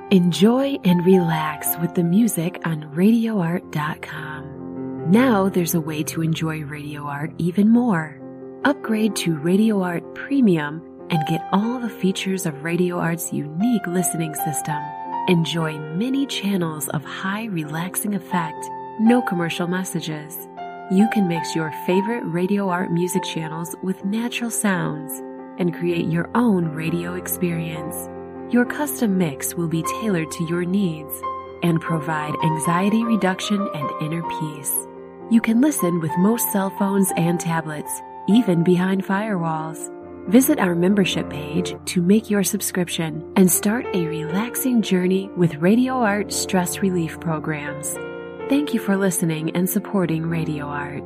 Enjoy and relax with the music on RadioArt.com. Now there's a way to enjoy Radio Art even more. Upgrade to Radio Art Premium and get all the features of Radio Art's unique listening system. Enjoy many channels of high relaxing effect, no commercial messages. You can mix your favorite Radio Art music channels with natural sounds and create your own radio experience. Your custom mix will be tailored to your needs and provide anxiety reduction and inner peace. You can listen with most cell phones and tablets, even behind firewalls. Visit our membership page to make your subscription and start a relaxing journey with Radio Art stress relief programs. Thank you for listening and supporting Radio Art.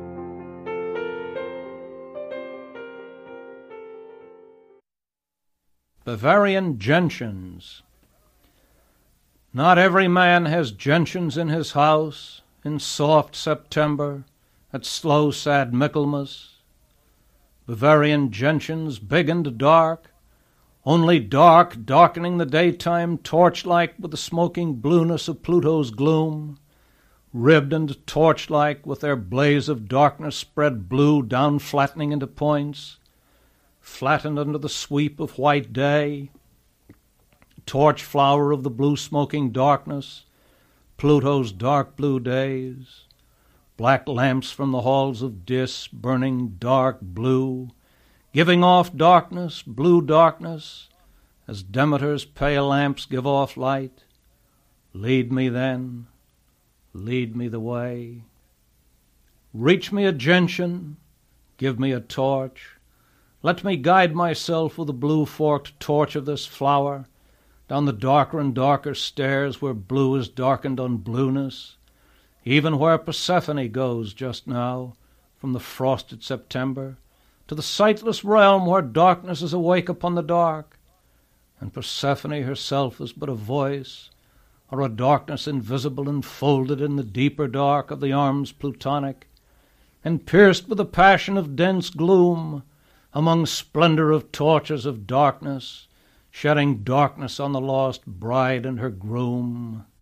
Bavarian gentians. Not every man has gentians in his house in soft September at slow sad Michaelmas. Bavarian gentians big and dark, only dark darkening the daytime torch-like with the smoking blueness of Pluto's gloom, ribbed and torch-like with their blaze of darkness spread blue down flattening into points, flattened under the sweep of white day, torch flower of the blue smoking darkness, Pluto's dark blue days, black lamps from the halls of Dis burning dark blue, giving off darkness, blue darkness, as Demeter's pale lamps give off light. Lead me then, lead me the way. Reach me a gentian, give me a torch. Let me guide myself with the blue-forked torch of this flower down the darker and darker stairs where blue is darkened on blueness, even where Persephone goes just now from the frosted September to the sightless realm where darkness is awake upon the dark, and Persephone herself is but a voice, or a darkness invisible enfolded in the deeper dark of the arms Plutonic, and pierced with the passion of dense gloom, among splendor of torches of darkness, shedding darkness on the lost bride and her groom.